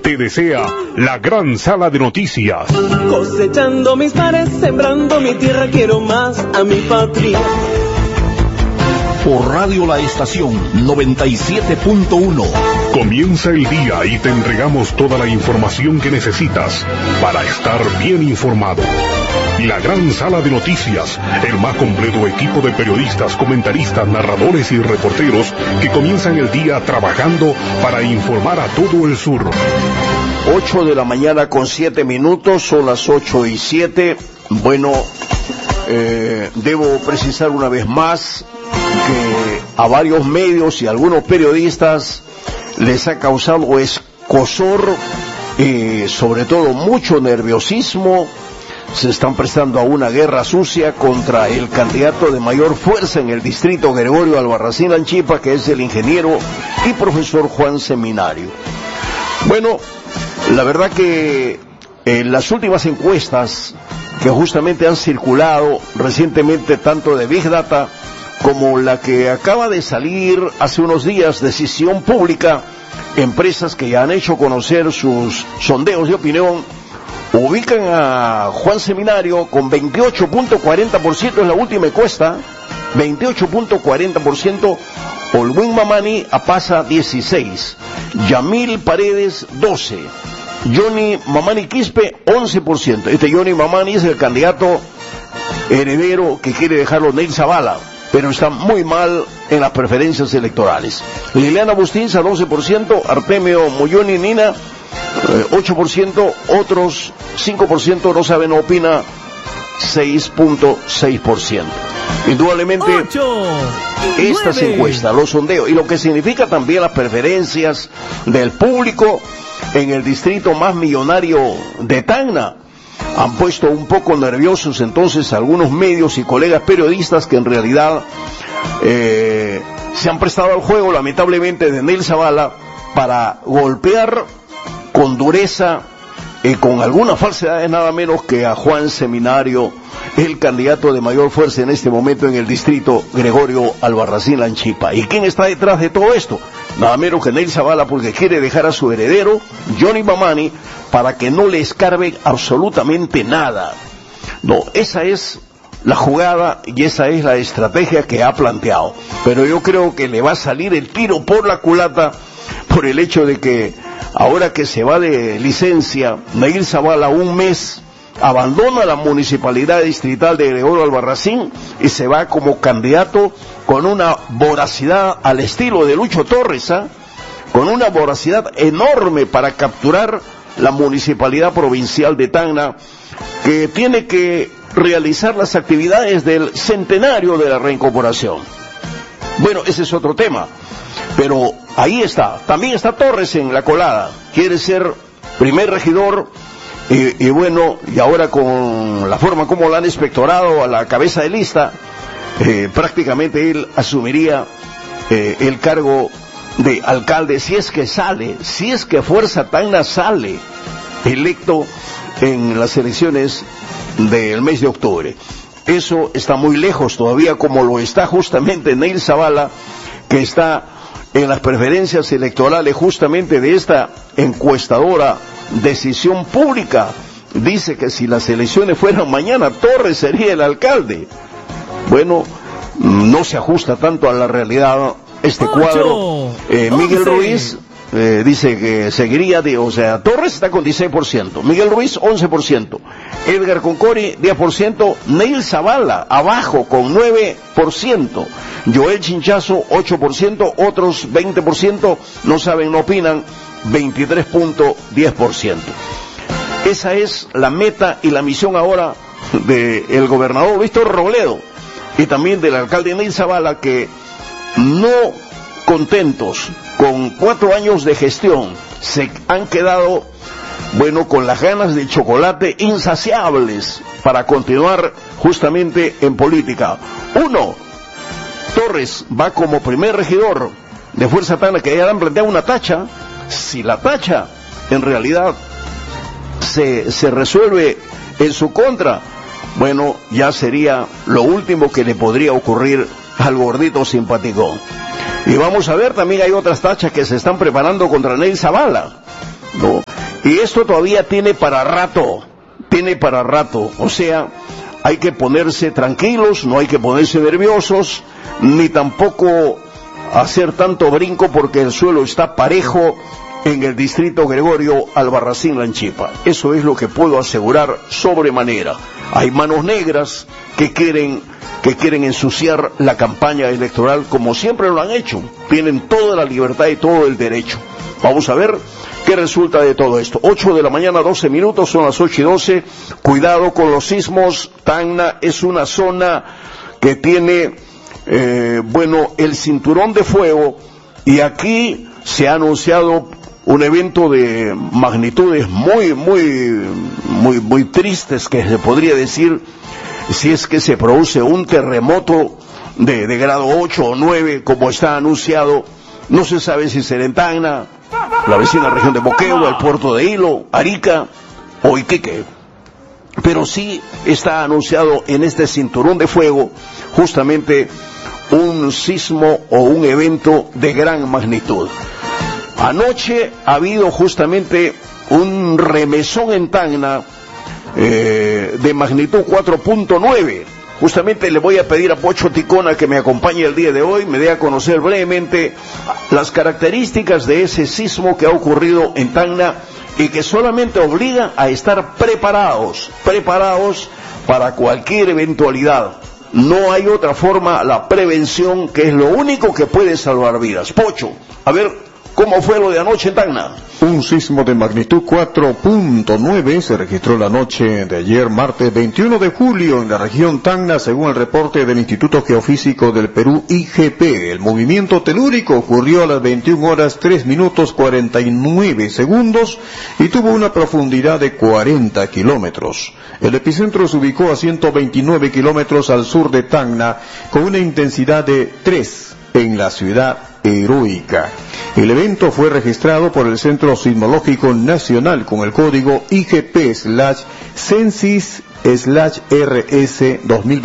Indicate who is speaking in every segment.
Speaker 1: te desea la gran sala de noticias.
Speaker 2: Cosechando mis mares, sembrando mi tierra, quiero más a mi patria.
Speaker 3: Por Radio La Estación 97.1.
Speaker 1: Comienza el día y te entregamos toda la información que necesitas para estar bien informado. La gran sala de noticias, el más completo equipo de periodistas, comentaristas, narradores y reporteros que comienzan el día trabajando para informar a todo el sur.
Speaker 3: 8 de la mañana con 7 minutos, son las 8:07. Bueno, debo precisar una vez más que a varios medios y a algunos periodistas les ha causado escozor y sobre todo mucho nerviosismo. Se están prestando a una guerra sucia contra el candidato de mayor fuerza en el distrito, Gregorio Albarracín Anchipa, que es el ingeniero y profesor Juan Seminario. Bueno, la verdad que en las últimas encuestas que justamente han circulado recientemente, tanto de Big Data como la que acaba de salir hace unos días, Decisión Pública, empresas que ya han hecho conocer sus sondeos de opinión, ubican a Juan Seminario con 28.40% en la última encuesta, 28.40%, Olwin Mamani pasa 16%, Yamil Paredes 12%, Johnny Mamani Quispe 11%. Este Johnny Mamani es el candidato heredero que quiere dejarlo Neil Zavala, pero está muy mal en las preferencias electorales. Liliana Bustinza 12%, Artemio Moyoni Nina 8%, otros 5% no saben, no opina 6.6%. Indudablemente estas encuestas, los sondeos y lo que significa también las preferencias del público en el distrito más millonario de Tacna, han puesto un poco nerviosos entonces algunos medios y colegas periodistas que en realidad se han prestado al juego, lamentablemente, de Neil Zavala para golpear con dureza y con algunas falsedades, nada menos que a Juan Seminario, el candidato de mayor fuerza en este momento en el distrito, Gregorio Albarracín Anchipa. ¿Y quién está detrás de todo esto? Nada menos que Neil Zavala, porque quiere dejar a su heredero, Johnny Mamani, para que no le escarbe absolutamente nada. No, esa es la jugada y esa es la estrategia que ha planteado. Pero yo creo que le va a salir el tiro por la culata por el hecho de que ahora que se va de licencia, Neil Zavala, un mes, abandona la municipalidad distrital de Gregorio Albarracín y se va como candidato con una voracidad al estilo de Lucho Torres, con una voracidad enorme para capturar la municipalidad provincial de Tacna, que tiene que realizar las actividades del centenario de la reincorporación. Bueno, ese es otro tema, pero ahí está. También está Torres en la colada, quiere ser primer regidor. Y bueno, y ahora con la forma como lo han inspectorado a la cabeza de lista, prácticamente él asumiría el cargo de alcalde si es que sale, si es que Fuerza Tacna sale electo en las elecciones del mes de octubre. Eso está muy lejos todavía, como lo está justamente Neil Zavala, que está en las preferencias electorales justamente de esta encuestadora Decisión Pública. Dice que si las elecciones fueran mañana, Torres sería el alcalde. Bueno, no se ajusta tanto a la realidad este cuadro. Miguel Ruiz dice que seguiría, o sea, Torres está con 16%, Miguel Ruiz 11%, Edgar Concori 10%, Neil Zavala abajo con 9%, Joel Chinchazo 8%, otros 20% no saben, no opinan, 23.10%. Esa es la meta y la misión ahora del gobernador Víctor Robledo y también del alcalde Neil Zavala, que no contentos con 4 años de gestión se han quedado, bueno, con las ganas de chocolate insaciables para continuar justamente en política. Uno, Torres va como primer regidor de Fuerza Tacna, que ya han planteado una tacha. Si la tacha en realidad se resuelve en su contra, bueno, ya sería lo último que le podría ocurrir al gordito simpaticón. Y vamos a ver, también hay otras tachas que se están preparando contra Neil Zavala, ¿no? Y esto todavía tiene para rato, o sea, hay que ponerse tranquilos, no hay que ponerse nerviosos, ni tampoco hacer tanto brinco porque el suelo está parejo en el distrito Gregorio Albarracín Lanchipa. Eso es lo que puedo asegurar sobremanera. Hay manos negras que quieren ensuciar la campaña electoral como siempre lo han hecho. Tienen toda la libertad y todo el derecho. Vamos a ver qué resulta de todo esto. 8 de la mañana, 12 minutos, son las 8:12. Cuidado con los sismos. Tacna es una zona que tiene, el cinturón de fuego, y aquí se ha anunciado un evento de magnitudes muy tristes, que se podría decir, si es que se produce un terremoto de grado 8 o 9, como está anunciado. No se sabe si será en Tacna, la vecina región de Boquegua, el puerto de Hilo, Arica o Iquique. Pero sí está anunciado en este cinturón de fuego justamente un sismo o un evento de gran magnitud. Anoche ha habido justamente un remesón en Tacna de magnitud 4.9. Justamente le voy a pedir a Pocho Ticona que me acompañe el día de hoy, me dé a conocer brevemente las características de ese sismo que ha ocurrido en Tacna y que solamente obliga a estar preparados para cualquier eventualidad. No hay otra forma, la prevención, que es lo único que puede salvar vidas. Pocho, a ver, ¿cómo fue lo de anoche en Tacna?
Speaker 4: Un sismo de magnitud 4.9 se registró la noche de ayer, martes 21 de julio, en la región Tacna, según el reporte del Instituto Geofísico del Perú, IGP. El movimiento telúrico ocurrió a las 21 horas 3 minutos 49 segundos y tuvo una profundidad de 40 kilómetros. El epicentro se ubicó a 129 kilómetros al sur de Tacna, con una intensidad de 3 en la ciudad heroica. El evento fue registrado por el Centro Sismológico Nacional con el código IGP/Censis/RS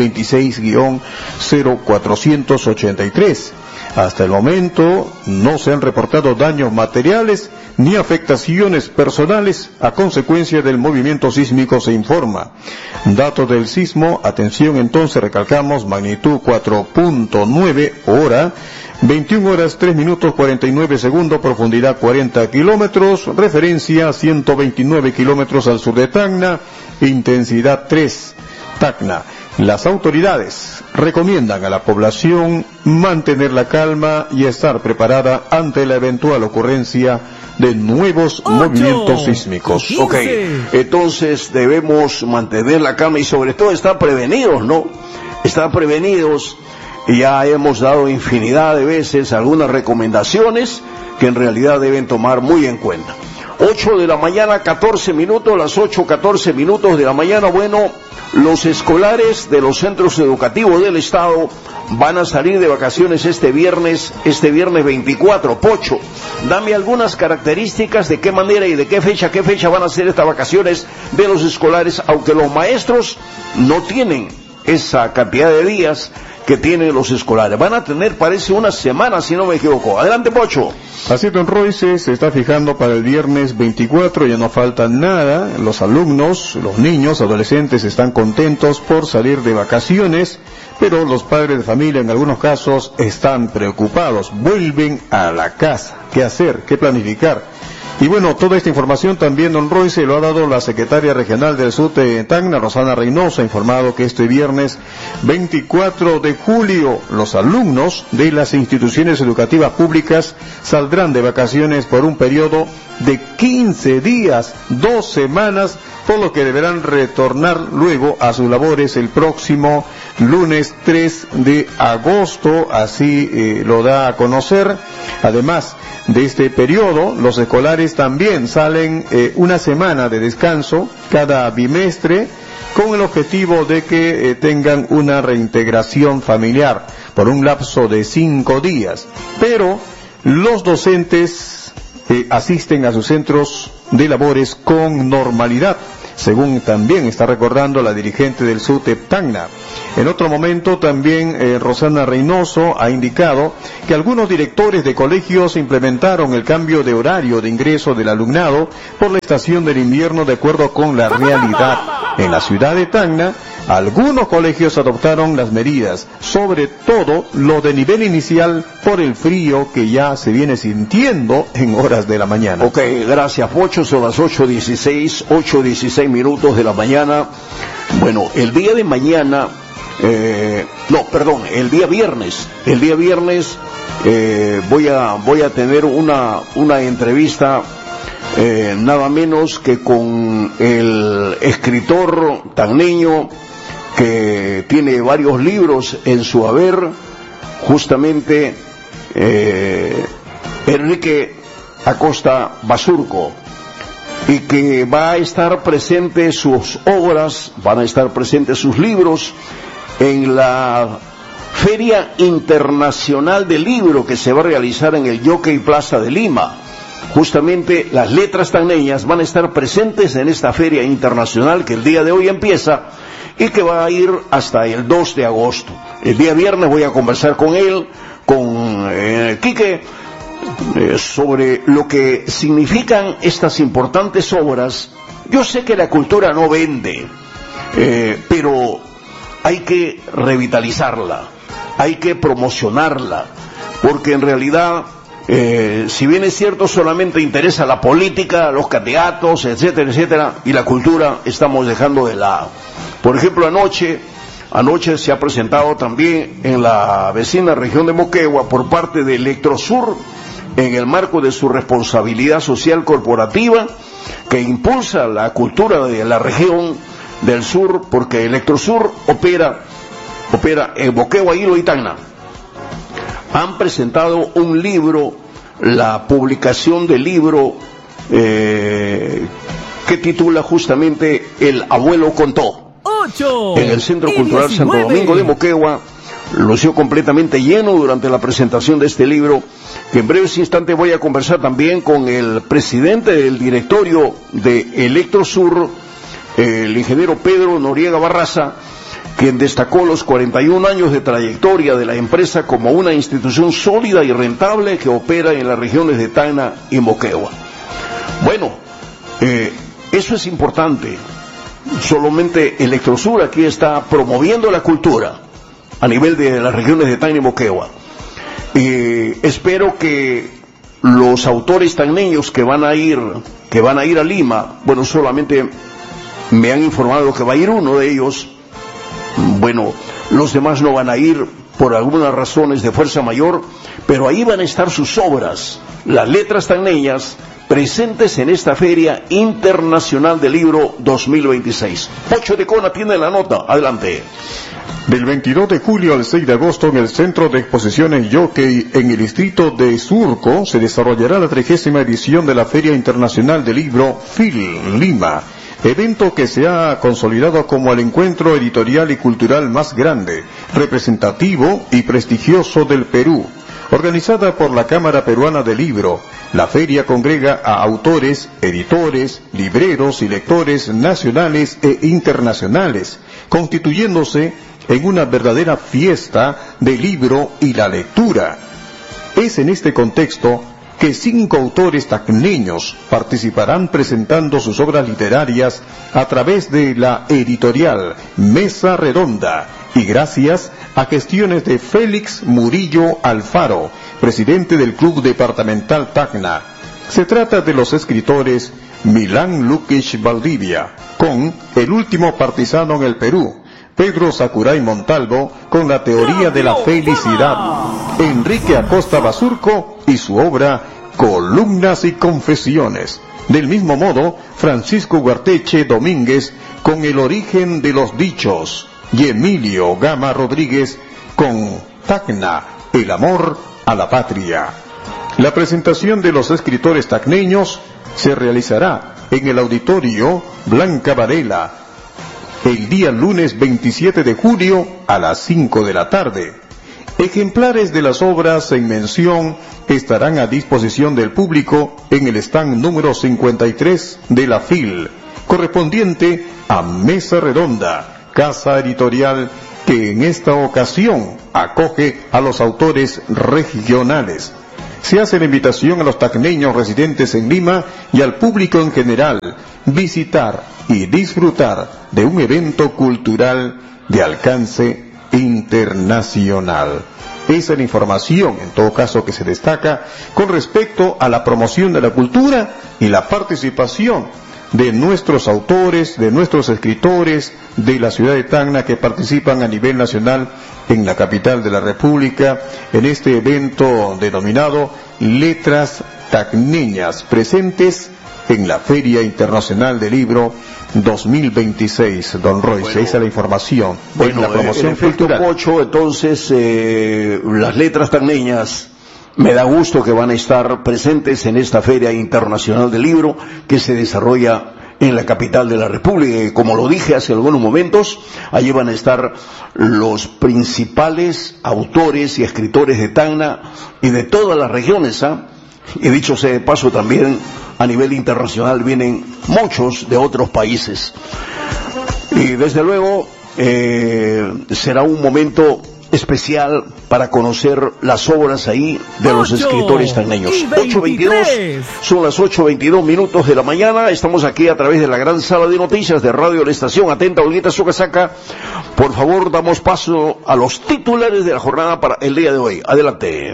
Speaker 4: 2026-0483. Hasta el momento no se han reportado daños materiales ni afectaciones personales a consecuencia del movimiento sísmico, se informa. Datos del sismo, atención entonces, recalcamos, magnitud 4.9, hora 21 horas 3 minutos 49 segundos, profundidad 40 kilómetros, referencia 129 kilómetros al sur de Tacna, intensidad 3, Tacna. Las autoridades recomiendan a la población mantener la calma y estar preparada ante la eventual ocurrencia de nuevos movimientos sísmicos.
Speaker 3: 15. Ok, entonces debemos mantener la calma y sobre todo estar prevenidos, ¿no? Estar prevenidos. Ya hemos dado infinidad de veces algunas recomendaciones que en realidad deben tomar muy en cuenta. 8 de la mañana, 14 minutos, las 8:14 minutos de la mañana. Bueno, los escolares de los centros educativos del Estado van a salir de vacaciones este viernes 24. Pocho, dame algunas características de qué manera y de qué fecha van a ser estas vacaciones de los escolares, aunque los maestros no tienen esa cantidad de días que tienen los escolares. Van a tener, parece, una semana, si no me equivoco. Adelante, Pocho.
Speaker 4: Así, don Royce, se está fijando para el viernes 24, ya no falta nada. Los alumnos, los niños, adolescentes están contentos por salir de vacaciones, pero los padres de familia en algunos casos están preocupados. Vuelven a la casa. ¿Qué hacer? ¿Qué planificar? Y bueno, toda esta información también, don Royce, lo ha dado la secretaria regional del sur de Tacna, Rosana Reynoso. Ha informado que este viernes 24 de julio los alumnos de las instituciones educativas públicas saldrán de vacaciones por un periodo de 15 días, 2 semanas, por lo que deberán retornar luego a sus labores el próximo lunes 3 de agosto, así lo da a conocer. Además de este periodo, los escolares también salen una semana de descanso cada bimestre, con el objetivo de que tengan una reintegración familiar por un lapso de 5 días. Pero los docentes asisten a sus centros de labores con normalidad. según también está recordando la dirigente del SUTEP Tacna. En otro momento también Rosana Reynoso ha indicado que algunos directores de colegios implementaron el cambio de horario de ingreso del alumnado por la estación del invierno de acuerdo con la realidad. En la ciudad de Tacna, algunos colegios adoptaron las medidas, sobre todo lo de nivel inicial por el frío que ya se viene sintiendo en horas de la mañana.
Speaker 3: Ok, gracias Pocho, son las 8:16 minutos de la mañana. Bueno, el día de mañana, el día viernes voy a tener una entrevista nada menos que con el escritor tacneño que tiene varios libros en su haber, justamente Enrique Acosta Basurco, y que va a estar presente sus obras, van a estar presentes sus libros en la Feria Internacional del Libro que se va a realizar en el Jockey Plaza de Lima. Justamente las letras tacneñas van a estar presentes en esta feria internacional que el día de hoy empieza y que va a ir hasta el 2 de agosto. El día viernes voy a conversar con él, con Quique, sobre lo que significan estas importantes obras. Yo sé que la cultura no vende, pero hay que revitalizarla, hay que promocionarla, porque en realidad, si bien es cierto, solamente interesa la política, los candidatos, etcétera, etcétera, y la cultura estamos dejando de lado. Por ejemplo, anoche se ha presentado también en la vecina región de Moquegua por parte de Electrosur, en el marco de su responsabilidad social corporativa, que impulsa la cultura de la región del sur, porque Electrosur opera en Moquegua, Hilo y Tacna. Han presentado un libro, la publicación del libro que titula justamente El abuelo contó. En el Centro Cultural Santo Domingo de Moquegua, lució completamente lleno durante la presentación de este libro, que en breves instantes voy a conversar también con el presidente del directorio de Electrosur, el ingeniero Pedro Noriega Barraza, quien destacó los 41 años de trayectoria de la empresa como una institución sólida y rentable que opera en las regiones de Tacna y Moquegua. Bueno, eso es importante. Solamente Electrosur aquí está promoviendo la cultura a nivel de las regiones de Tacna y Moquegua. Espero que los autores tacneños que van a ir a Lima, bueno, solamente me han informado que va a ir uno de ellos. Bueno, los demás no van a ir por algunas razones de fuerza mayor, pero ahí van a estar sus obras, las letras tacneñas, presentes en esta Feria Internacional del Libro 2026. Pocho de Cona tiene la nota, adelante.
Speaker 4: Del 22 de julio al 6 de agosto en el Centro de Exposiciones Jockey en el distrito de Surco se desarrollará la 30ª edición de la Feria Internacional del Libro FIL Lima, evento que se ha consolidado como el encuentro editorial y cultural más grande, representativo y prestigioso del Perú. Organizada por la Cámara Peruana del Libro, la feria congrega a autores, editores, libreros y lectores nacionales e internacionales, constituyéndose en una verdadera fiesta del libro y la lectura. Es en este contexto que 5 autores tacneños participarán presentando sus obras literarias a través de la editorial Mesa Redonda, y gracias a gestiones de Félix Murillo Alfaro, presidente del Club Departamental Tacna. Se trata de los escritores Milán Lukic Valdivia, con El último partisano en el Perú, Pedro Sakurai Montalvo, con La teoría de la felicidad, Enrique Acosta Basurco y su obra Columnas y confesiones. Del mismo modo, Francisco Guarteche Domínguez, con El origen de los dichos, y Emilio Gama Rodríguez con Tacna, el amor a la patria. La presentación de los escritores tacneños se realizará en el Auditorio Blanca Varela el día lunes 27 de julio a las 5 de la tarde. Ejemplares de las obras en mención estarán a disposición del público en el stand número 53 de la FIL, correspondiente a Mesa Redonda, casa editorial que en esta ocasión acoge a los autores regionales. Se hace la invitación a los tacneños residentes en Lima y al público en general visitar y disfrutar de un evento cultural de alcance internacional. Esa es la información, en todo caso, que se destaca con respecto a la promoción de la cultura y la participación de nuestros autores, de nuestros escritores de la ciudad de Tacna que participan a nivel nacional en la capital de la República en este evento denominado Letras Tacneñas, presentes en la Feria Internacional del Libro 2026. Don Royce, esa es la información.
Speaker 3: Bueno,
Speaker 4: la promoción
Speaker 3: cultural. Pocho, entonces, las letras tacneñas, me da gusto que van a estar presentes en esta Feria Internacional del Libro que se desarrolla en la capital de la República. Como lo dije hace algunos momentos, allí van a estar los principales autores y escritores de Tacna y de todas las regiones, y dicho sea de paso, también a nivel internacional vienen muchos de otros países. Y desde luego será un momento especial para conocer las obras ahí de los escritores tacneños. 8:22, son las 8:22 minutos de la mañana. Estamos aquí a través de la gran sala de noticias de Radio La Estación. Atenta, Olguita Sucasaca. Por favor, damos paso a los titulares de la jornada para el día de hoy. Adelante.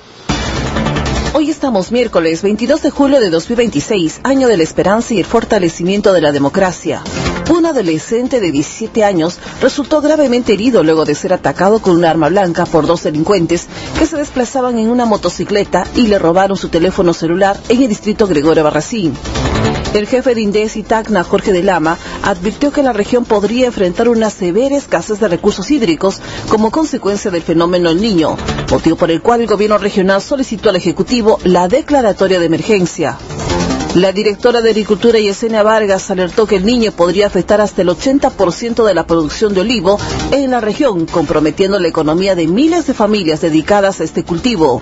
Speaker 5: Hoy estamos miércoles 22 de julio de 2026, año de la esperanza y el fortalecimiento de la democracia. Un adolescente de 17 años resultó gravemente herido luego de ser atacado con un arma blanca por dos delincuentes que se desplazaban en una motocicleta y le robaron su teléfono celular en el distrito Gregorio Barracín. El jefe de INDES y Tacna, Jorge de Lama, advirtió que la región podría enfrentar una severa escasez de recursos hídricos como consecuencia del fenómeno El Niño, motivo por el cual el gobierno regional solicitó al Ejecutivo la declaratoria de emergencia. La directora de Agricultura, Yesenia Vargas, alertó que El Niño podría afectar hasta el 80% de la producción de olivo en la región, comprometiendo la economía de miles de familias dedicadas a este cultivo.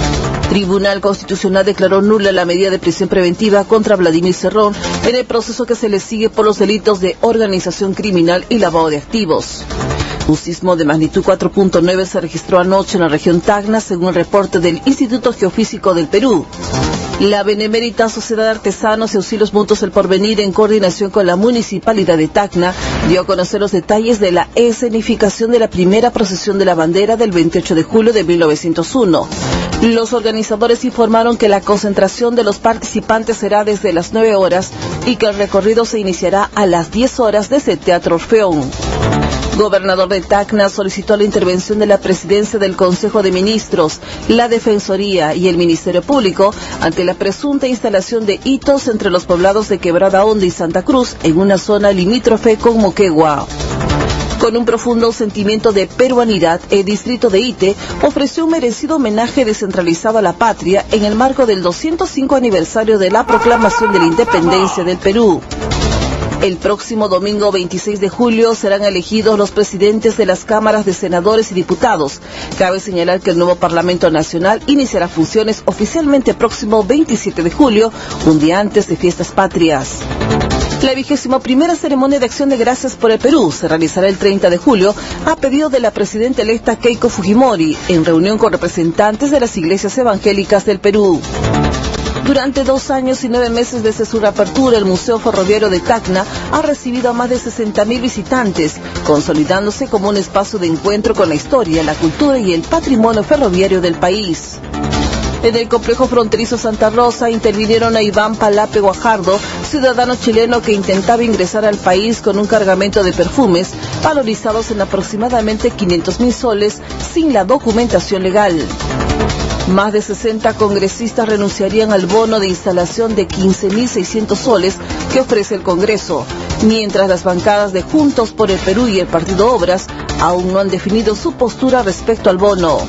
Speaker 5: Tribunal Constitucional declaró nula la medida de prisión preventiva contra Vladimir Cerrón en el proceso que se le sigue por los delitos de organización criminal y lavado de activos. Un sismo de magnitud 4.9 se registró anoche en la región Tacna, según el reporte del Instituto Geofísico del Perú. La Benemérita Sociedad de Artesanos y Auxilios Mutuos El Porvenir, en coordinación con la Municipalidad de Tacna, dio a conocer los detalles de la escenificación de la primera procesión de la bandera del 28 de julio de 1901. Los organizadores informaron que la concentración de los participantes será desde las 9 horas y que el recorrido se iniciará a las 10 horas desde el Teatro Orfeón. Gobernador de Tacna solicitó la intervención de la Presidencia del Consejo de Ministros, la Defensoría y el Ministerio Público ante la presunta instalación de hitos entre los poblados de Quebrada Honda y Santa Cruz en una zona limítrofe con Moquegua. Con un profundo sentimiento de peruanidad, el distrito de Ite ofreció un merecido homenaje descentralizado a la patria en el marco del 205 aniversario de la proclamación de la independencia del Perú. El próximo domingo 26 de julio serán elegidos los presidentes de las cámaras de senadores y diputados. Cabe señalar que el nuevo Parlamento Nacional iniciará funciones oficialmente próximo 27 de julio, un día antes de Fiestas Patrias. La 21ª ceremonia de Acción de Gracias por el Perú se realizará el 30 de julio a pedido de la presidenta electa Keiko Fujimori, en reunión con representantes de las iglesias evangélicas del Perú. Durante 2 años y 9 meses desde su reapertura, el Museo Ferroviario de Tacna ha recibido a más de 60.000 visitantes, consolidándose como un espacio de encuentro con la historia, la cultura y el patrimonio ferroviario del país. En el complejo fronterizo Santa Rosa intervinieron a Iván Palape Guajardo, ciudadano chileno que intentaba ingresar al país con un cargamento de perfumes valorizados en aproximadamente 500.000 soles sin la documentación legal. Más de 60 congresistas renunciarían al bono de instalación de 15.600 soles que ofrece el Congreso, mientras las bancadas de Juntos por el Perú y el Partido Obras aún no han definido su postura respecto al bono.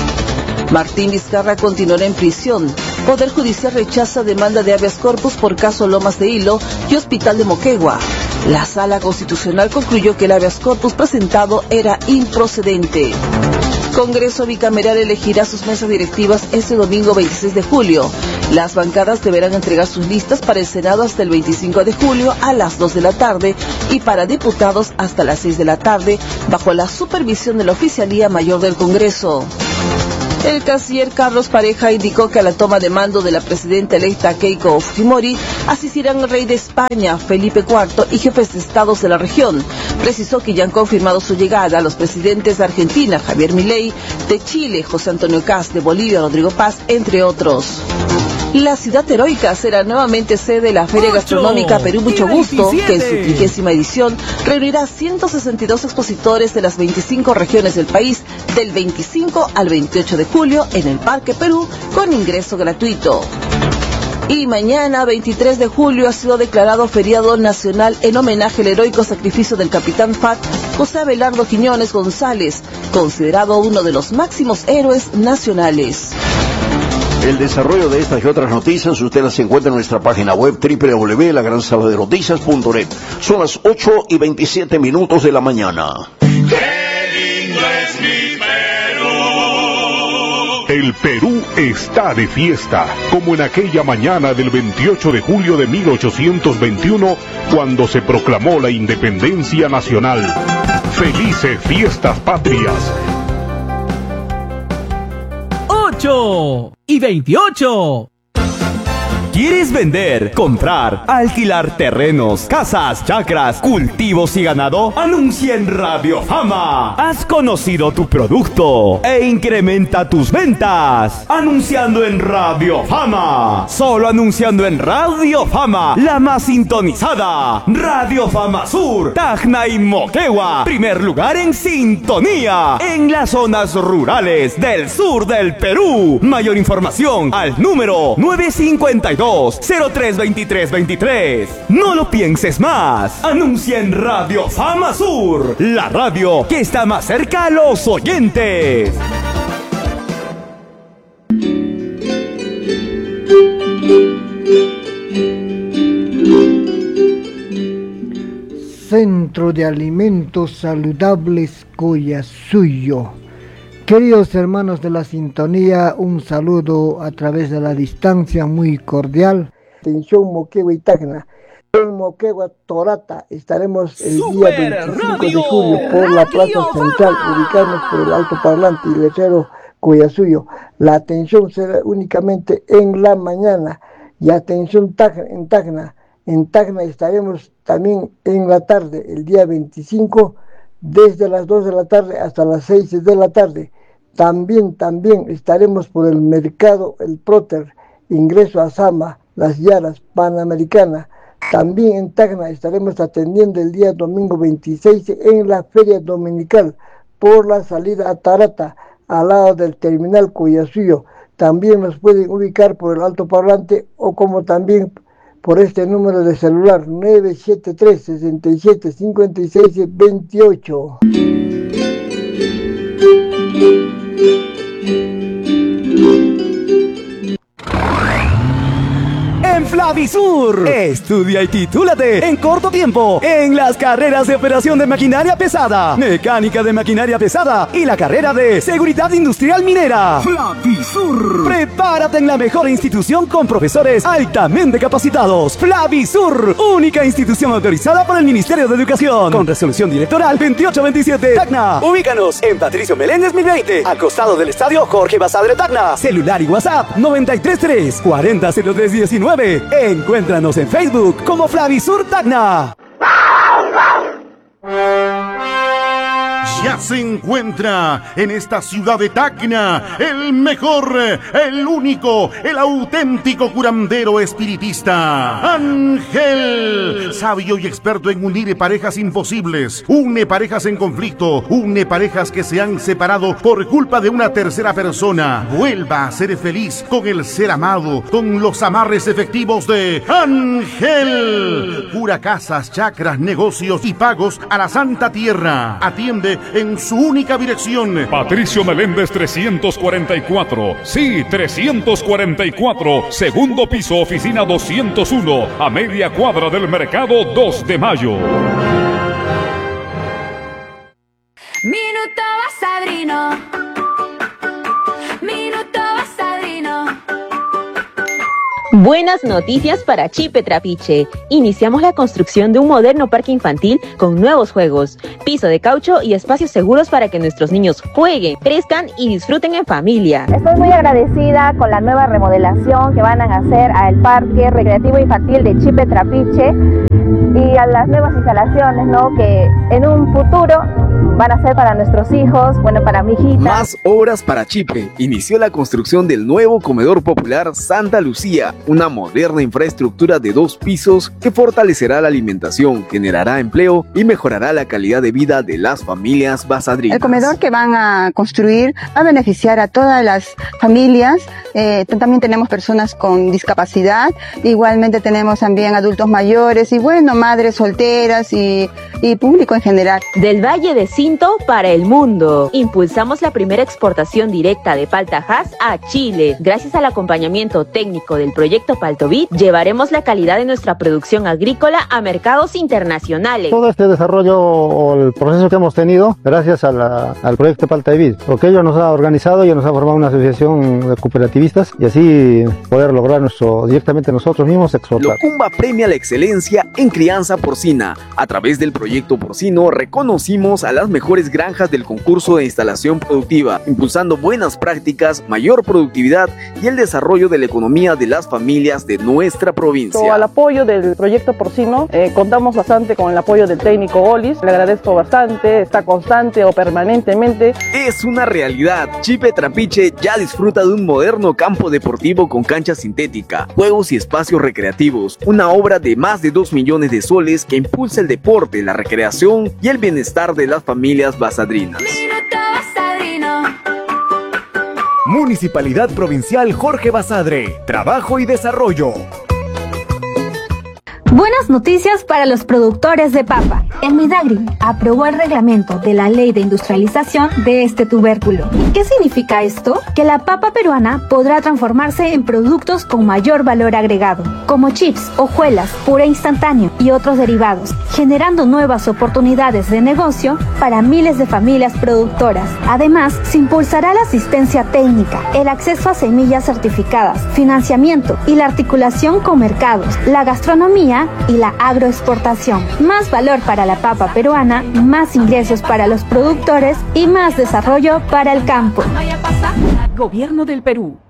Speaker 5: Martín Vizcarra continuará en prisión. Poder Judicial rechaza demanda de habeas corpus por caso Lomas de Hilo y Hospital de Moquegua. La Sala Constitucional concluyó que el habeas corpus presentado era improcedente. Congreso bicameral elegirá sus mesas directivas este domingo 26 de julio. Las bancadas deberán entregar sus listas para el Senado hasta el 25 de julio a las 2 de la tarde y para diputados hasta las 6 de la tarde, bajo la supervisión de la Oficialía Mayor del Congreso. El canciller Carlos Pareja indicó que a la toma de mando de la presidenta electa Keiko Fujimori asistirán el rey de España, Felipe IV, y jefes de estados de la región. Precisó que ya han confirmado su llegada a los presidentes de Argentina, Javier Milei, de Chile, José Antonio Kast, de Bolivia, Rodrigo Paz, entre otros. La ciudad heroica será nuevamente sede de la Feria Gastronómica Perú Mucho Gusto, que en su 30ª edición reunirá 162 expositores de las 25 regiones del país del 25 al 28 de julio en el Parque Perú con ingreso gratuito. Y mañana, 23 de julio, ha sido declarado feriado nacional en homenaje al heroico sacrificio del capitán FARC José Abelardo Quiñones González, considerado uno de los máximos héroes nacionales.
Speaker 3: El desarrollo de estas y otras noticias usted las encuentra en nuestra página web www.lagransaladernoticias.net. Son las 8:27 de la mañana.
Speaker 1: El Perú está de fiesta, como en aquella mañana del 28 de julio de 1821, cuando se proclamó la independencia nacional. ¡Felices fiestas patrias!
Speaker 6: 8:28. ¿Quieres vender, comprar, alquilar terrenos, casas, chacras, cultivos y ganado? Anuncia en Radio Fama. Has conocido tu producto e incrementa tus ventas. Anunciando en Radio Fama. Solo anunciando en Radio Fama, la más sintonizada. Radio Fama Sur, Tacna y Moquegua. Primer lugar en sintonía en las zonas rurales del sur del Perú. Mayor información al número 952-032323. No lo pienses más. Anuncia en Radio Fama Sur, la radio que está más cerca a los oyentes.
Speaker 7: Centro de Alimentos Saludables Collasuyo. Queridos hermanos de la sintonía, un saludo a través de la distancia muy cordial. Atención Moquegua y Tacna. En Moquegua, Torata, estaremos el día 25 de julio por la Plaza Central, ubicarnos por el altoparlante y letrero Collasuyo. La atención será únicamente en la mañana. Y atención en Tacna. En Tacna estaremos también en la tarde, el día 25, desde las 2 de la tarde hasta las 6 de la tarde. También estaremos por el mercado El Próter, ingreso a Sama, Las Yaras, Panamericana. También en Tacna estaremos atendiendo el día domingo 26 en la Feria Dominical, por la salida a Tarata, al lado del terminal Collasuyo. También nos pueden ubicar por el altoparlante o como también por este número de celular 973 67 56 28.
Speaker 6: En Flavisur, estudia y titúlate en corto tiempo en las carreras de operación de maquinaria pesada, mecánica de maquinaria pesada y la carrera de seguridad industrial minera. Flavisur. Prepárate en la mejor institución con profesores altamente capacitados. Flavisur, única institución autorizada por el Ministerio de Educación, con resolución directoral 2827. Tacna. Ubícanos en Patricio Meléndez 1020, al costado del estadio Jorge Basadre Tacna. Celular y WhatsApp 933 400319. Encuéntranos en Facebook como Flavisur Tacna.
Speaker 8: Ya se encuentra en esta ciudad de Tacna el mejor, el único, el auténtico curandero espiritista, Ángel, sabio y experto en unir parejas imposibles, une parejas en conflicto, une parejas que se han separado por culpa de una tercera persona. Vuelva a ser feliz con el ser amado, con los amarres efectivos de Ángel. Cura casas, chacras, negocios y pagos a la Santa Tierra. Atiende en su única dirección.
Speaker 1: Patricio Meléndez 344. Sí, 344. Segundo piso, oficina 201. A media cuadra del mercado 2 de mayo.
Speaker 9: Minuto Basadrino. Minuto Basadrino. Buenas noticias para Chipe Trapiche. Iniciamos la construcción de un moderno parque infantil con nuevos juegos, piso de caucho y espacios seguros para que nuestros niños jueguen, crezcan y disfruten en familia.
Speaker 10: Estoy muy agradecida con la nueva remodelación que van a hacer al parque recreativo infantil de Chipe Trapiche y a las nuevas instalaciones, ¿no?, que en un futuro van a ser para nuestros hijos, bueno, para mi hijita.
Speaker 11: Más obras para Chipe. Inició la construcción del nuevo comedor popular Santa Lucía, una moderna infraestructura de 2 pisos que fortalecerá la alimentación, generará empleo y mejorará la calidad de vida de las familias basadrinas.
Speaker 12: El comedor que van a construir va a beneficiar a todas las familias. También tenemos personas con discapacidad, igualmente tenemos también adultos mayores y bueno, madres solteras y público en general.
Speaker 9: Del Valle de Cinto para el mundo. Impulsamos la primera exportación directa de palta Hass a Chile. Gracias al acompañamiento técnico del proyecto Paltovit, llevaremos la calidad de nuestra producción agrícola a mercados internacionales.
Speaker 13: Todo este desarrollo o el proceso que hemos tenido gracias al proyecto Paltovit, porque ello nos ha organizado y nos ha formado una asociación de cooperativistas y así poder lograr directamente nosotros mismos exportar.
Speaker 11: Locumba premia la excelencia en crianza porcina. A través del proyecto porcino reconocimos a las mejores granjas del concurso de instalación productiva, impulsando buenas prácticas, mayor productividad y el desarrollo de la economía de las familias de nuestra provincia.
Speaker 14: Al apoyo del proyecto porcino, contamos bastante con el apoyo del técnico Olis, le agradezco bastante, está constante o permanentemente.
Speaker 11: Es una realidad, Chipe Trapiche ya disfruta de un moderno campo deportivo con cancha sintética, juegos y espacios recreativos, una obra de más de 2 millones de soles que impulsa el deporte, la recreación y el bienestar de las familias basadrinas.
Speaker 6: Municipalidad Provincial Jorge Basadre. Trabajo y desarrollo.
Speaker 15: Buenas noticias para los productores de papa. El Midagri aprobó el reglamento de la ley de industrialización de este tubérculo. ¿Qué significa esto? Que la papa peruana podrá transformarse en productos con mayor valor agregado, como chips, hojuelas, puré instantáneo y otros derivados, generando nuevas oportunidades de negocio para miles de familias productoras. Además, se impulsará la asistencia técnica, el acceso a semillas certificadas, financiamiento y la articulación con mercados, la gastronomía y la agroexportación. Más valor para la papa peruana, más ingresos para los productores y más desarrollo para el campo.
Speaker 6: Gobierno del Perú.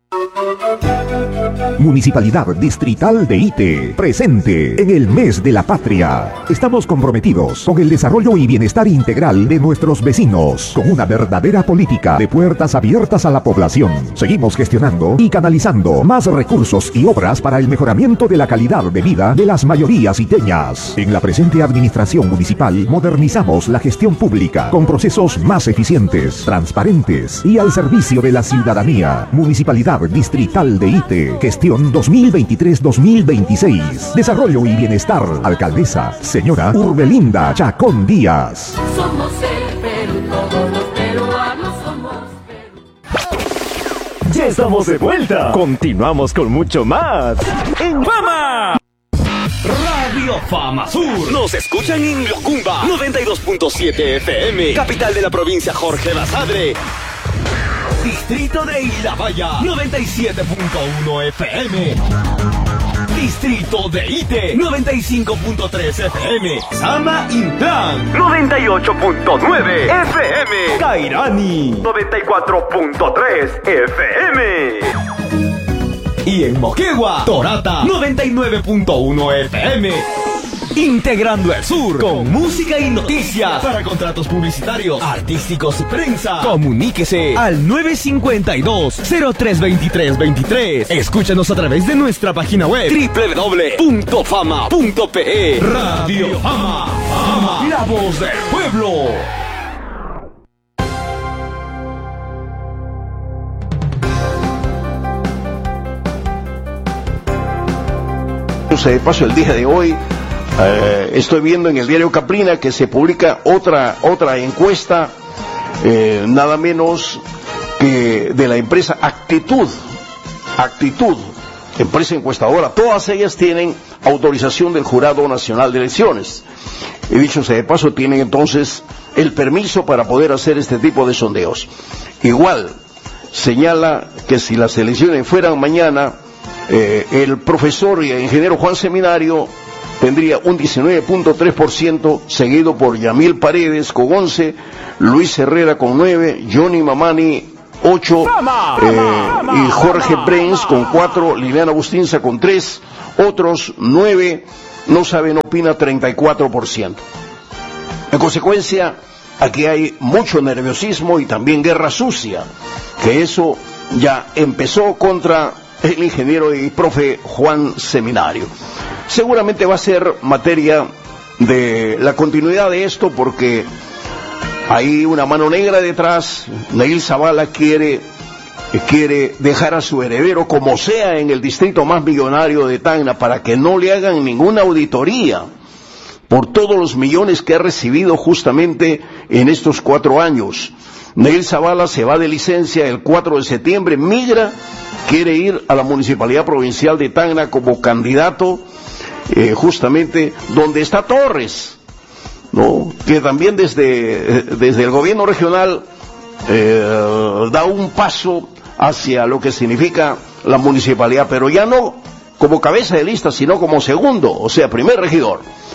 Speaker 16: Municipalidad Distrital de Ite, presente en el Mes de la Patria. Estamos comprometidos con el desarrollo y bienestar integral de nuestros vecinos, con una verdadera política de puertas abiertas a la población. Seguimos gestionando y canalizando más recursos y obras para el mejoramiento de la calidad de vida de las mayorías iteñas. En la presente administración municipal modernizamos la gestión pública con procesos más eficientes, transparentes y al servicio de la ciudadanía. Municipalidad Distrital de Ite, gestión 2023-2026. Desarrollo y bienestar. Alcaldesa, señora Urbelinda Chacón Díaz.
Speaker 17: Somos el Perú, todos los peruanos somos Perú.
Speaker 6: Ya estamos de vuelta. Continuamos con mucho más en Fama. Radio Fama Sur. Nos escuchan en Locumba 92.7 FM, capital de la provincia Jorge Basadre. Distrito de Ilabaya 97.1 FM. Distrito de Ite 95.3 FM. Sama Intran 98.9 FM. Cairani 94.3 FM. Y en Moquegua, Torata 99.1 FM. Integrando el sur con música y noticias. Para contratos publicitarios, artísticos y prensa, comuníquese al 952-032323. Escúchanos a través de nuestra página web www.fama.pe. Radio Fama, Fama, la voz del pueblo.
Speaker 3: De paso, el día de hoy estoy viendo en el diario Caprina que se publica otra encuesta, nada menos que de la empresa Actitud, empresa encuestadora. Todas ellas tienen autorización del Jurado Nacional de Elecciones. Y dicho sea de paso, tienen entonces el permiso para poder hacer este tipo de sondeos. Igual, señala que si las elecciones fueran mañana, el profesor y ingeniero Juan Seminario tendría un 19.3%, seguido por Yamil Paredes con 11, Luis Herrera con 9, Johnny Mamani 8, y Jorge Brains con 4, Liliana Bustinza con 3, otros 9, no saben, opina 34%. En consecuencia, aquí hay mucho nerviosismo y también guerra sucia, que eso ya empezó contra el ingeniero y profe Juan Seminario. Seguramente va a ser materia de la continuidad de esto, porque hay una mano negra detrás. Neil Zavala quiere dejar a su heredero como sea en el distrito más millonario de Tacna, para que no le hagan ninguna auditoría por todos los millones que ha recibido justamente en estos 4 años. Neil Zavala se va de licencia el 4 de septiembre, migra, quiere ir a la Municipalidad Provincial de Tacna como candidato, justamente donde está Torres, ¿no? Que también desde el gobierno regional da un paso hacia lo que significa la municipalidad, pero ya no como cabeza de lista, sino como segundo, o sea, primer regidor,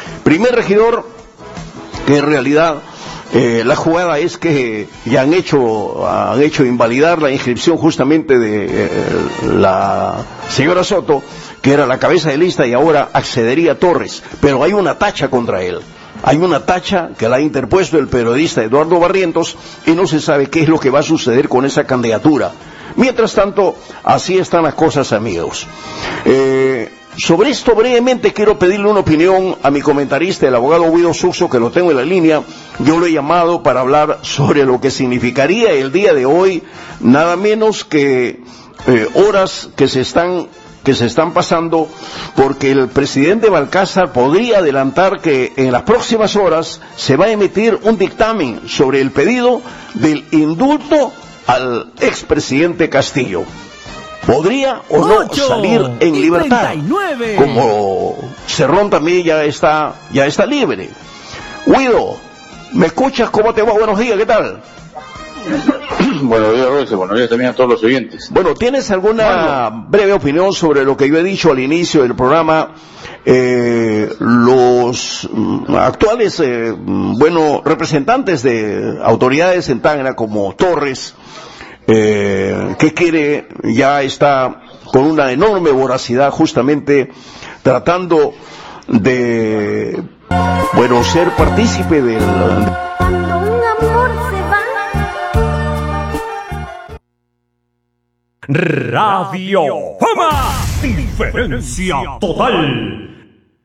Speaker 3: que en realidad la jugada es que ya han hecho invalidar la inscripción justamente de la señora Soto, que era la cabeza de lista, y ahora accedería a Torres, pero hay una tacha contra él. Hay una tacha que la ha interpuesto el periodista Eduardo Barrientos, y no se sabe qué es lo que va a suceder con esa candidatura. Mientras tanto, así están las cosas, amigos. Sobre esto brevemente quiero pedirle una opinión a mi comentarista, el abogado Guido Suxo, que lo tengo en la línea. Yo lo he llamado para hablar sobre lo que significaría el día de hoy, nada menos que horas que se están pasando, porque el presidente Balcázar podría adelantar que en las próximas horas se va a emitir un dictamen sobre el pedido del indulto al expresidente Castillo. ¿Podría o no salir en libertad? 39. Como Cerrón también ya está libre. Guido, ¿me escuchas? ¿Cómo te va? Buenos días, ¿qué tal?
Speaker 18: Buenos días, Royce. Buenos días también a todos los oyentes.
Speaker 3: Bueno, ¿tienes alguna breve opinión sobre lo que yo he dicho al inicio del programa? Los actuales, representantes de autoridades en Tacna, como Torres, que ya está con una enorme voracidad justamente tratando de, ser partícipe del...
Speaker 17: Cuando un amor se va.
Speaker 19: Radio Fama, diferencia total.